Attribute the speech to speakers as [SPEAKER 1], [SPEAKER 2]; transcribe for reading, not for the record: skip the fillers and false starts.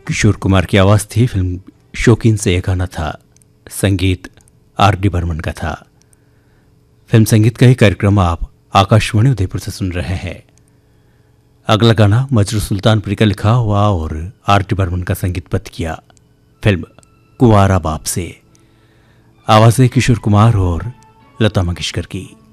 [SPEAKER 1] किशोर कुमार की आवाज थी। फिल्म शौकीन से एक गाना था, संगीत R.D. बर्मन का था। फिल्म संगीत का ही कार्यक्रम आप आकाशवाणी उदयपुर से सुन रहे हैं। अगला गाना मजरू सुल्तानपुरी का लिखा हुआ और R.D. बर्मन का संगीतबद्ध किया, फिल्म कुंवारा बाप से। आवाजें किशोर कुमार और लता मंगेशकर की।